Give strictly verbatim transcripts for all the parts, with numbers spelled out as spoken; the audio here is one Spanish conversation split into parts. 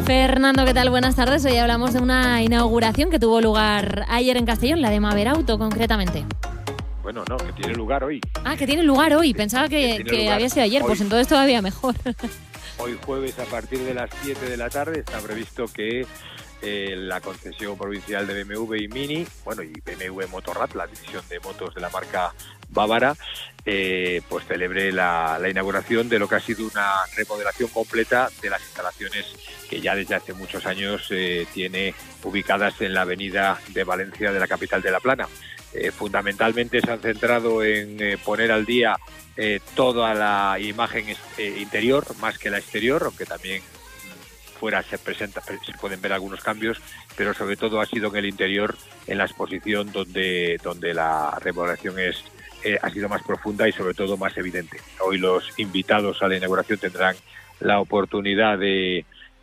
Fernando, ¿qué tal? Buenas tardes. Hoy hablamos de una inauguración que tuvo lugar ayer en Castellón, la de Maberauto concretamente. Bueno, no, que tiene lugar hoy. Ah, que tiene lugar hoy. Pensaba que, que, que había sido ayer, hoy. Pues entonces todavía mejor. Hoy jueves a partir de las siete de la tarde está previsto que eh, la concesión provincial de B M W y Mini, bueno, y B M W Motorrad, la división de motos de la marca bávara, eh, pues celebre la, la inauguración de lo que ha sido una remodelación completa de las instalaciones que ya desde hace muchos años eh, tiene ubicadas en la avenida de Valencia de la capital de La Plana. Eh, fundamentalmente se han centrado en eh, poner al día eh, toda la imagen eh, interior más que la exterior, aunque también fuera se presenta, se pueden ver algunos cambios, pero sobre todo ha sido en el interior, en la exposición donde, donde la remodelación es, eh, ha sido más profunda y sobre todo más evidente. Hoy los invitados a la inauguración tendrán la oportunidad de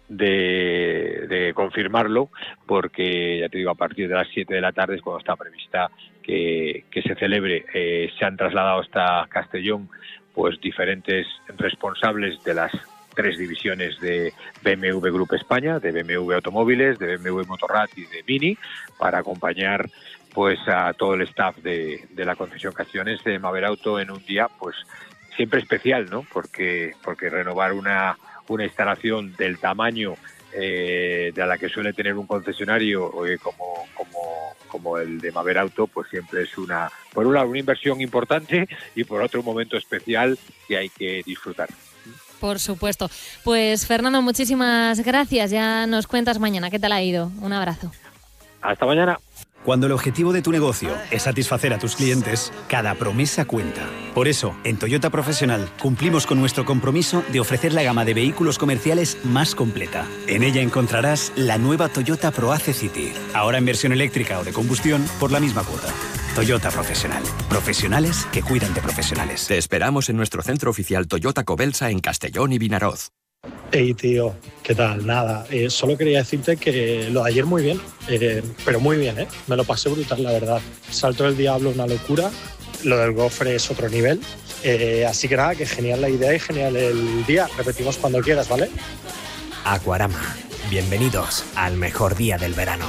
De, de confirmarlo, porque ya te digo, a partir de las siete de la tarde es cuando está prevista que, que se celebre. Eh, se han trasladado hasta Castellón pues diferentes responsables de las tres divisiones de B M W Group España, de B M W Automóviles, de B M W Motorrad y de Mini, para acompañar pues a todo el staff de, de la concesión Castellones de Maberauto en un día pues siempre especial, ¿no? Porque, porque renovar una una instalación del tamaño eh, de la que suele tener un concesionario eh, como, como, como el de Maberauto, pues siempre es una, por un lado, una inversión importante y por otro, un momento especial que hay que disfrutar. Por supuesto. Pues Fernando, muchísimas gracias. Ya nos cuentas mañana qué tal ha ido. Un abrazo. Hasta mañana. Cuando el objetivo de tu negocio es satisfacer a tus clientes, cada promesa cuenta. Por eso, en Toyota Profesional cumplimos con nuestro compromiso de ofrecer la gama de vehículos comerciales más completa. En ella encontrarás la nueva Toyota ProAce City, ahora en versión eléctrica o de combustión por la misma cuota. Toyota Profesional. Profesionales que cuidan de profesionales. Te esperamos en nuestro centro oficial Toyota Cobelsa en Castellón y Vinaroz. Hey tío, ¿qué tal? Nada, eh, solo quería decirte que lo de ayer muy bien, eh, pero muy bien, ¿eh? Me lo pasé brutal, la verdad. Salto del Diablo, una locura, lo del gofre es otro nivel, eh, así que nada, que genial la idea y genial el día. Repetimos cuando quieras, ¿vale? Aquarama, bienvenidos al mejor día del verano.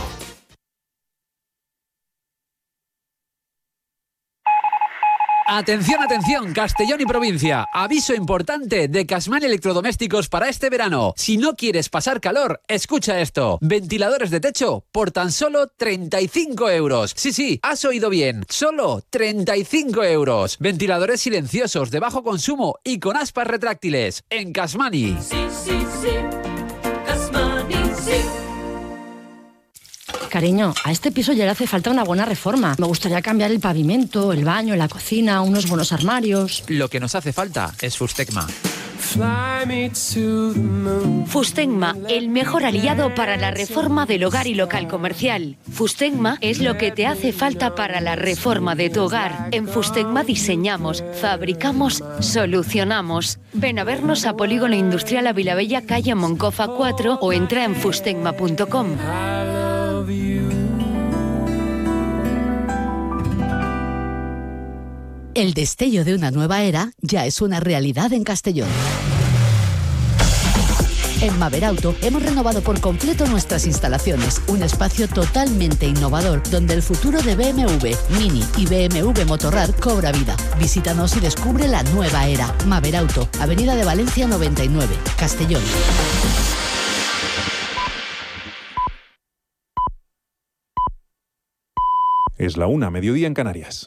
Atención, atención, Castellón y provincia. Aviso importante de Casman Electrodomésticos para este verano. Si no quieres pasar calor, escucha esto. Ventiladores de techo por tan solo treinta y cinco euros. Sí, sí, has oído bien. Solo treinta y cinco euros. Ventiladores silenciosos de bajo consumo y con aspas retráctiles. En Casmani. Sí, sí, sí. Casmani, sí. Cariño, a este piso ya le hace falta una buena reforma. Me gustaría cambiar el pavimento, el baño, la cocina, unos buenos armarios. Lo que nos hace falta es Fustecma. Fustecma, el mejor aliado para la reforma del hogar y local comercial. Fustecma es lo que te hace falta para la reforma de tu hogar. En Fustecma diseñamos, fabricamos, solucionamos. Ven a vernos a Polígono Industrial Avilabella, calle Moncofa cuatro o entra en fustecma punto com. El destello de una nueva era ya es una realidad en Castellón. En Maberauto hemos renovado por completo nuestras instalaciones, un espacio totalmente innovador donde el futuro de B M W, Mini y B M W Motorrad cobra vida. Visítanos y descubre la nueva era. Maberauto, Avenida de Valencia noventa y nueve, Castellón. Es la una, mediodía en Canarias.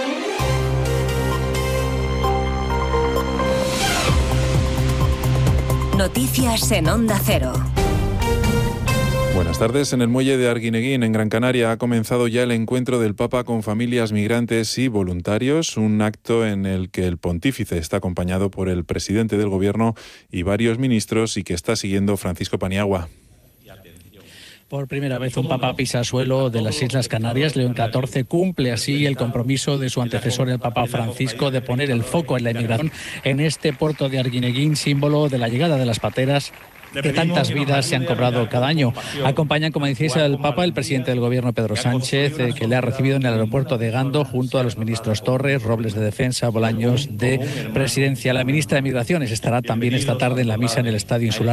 Noticias en Onda Cero. Buenas tardes. En el muelle de Arguineguín, en Gran Canaria, ha comenzado ya el encuentro del Papa con familias migrantes y voluntarios, un acto en el que el pontífice está acompañado por el presidente del gobierno y varios ministros y que está siguiendo Francisco Paniagua. Por primera vez un papa pisa suelo de las Islas Canarias. León catorce cumple así el compromiso de su antecesor, el Papa Francisco, de poner el foco en la inmigración en este puerto de Arguineguín, símbolo de la llegada de las pateras que tantas vidas se han cobrado cada año. Acompañan, como decís, al Papa el presidente del Gobierno, Pedro Sánchez, eh, que le ha recibido en el aeropuerto de Gando, junto a los ministros Torres, Robles de Defensa, Bolaños de Presidencia. La ministra de Migraciones estará también esta tarde en la misa en el Estadio Insular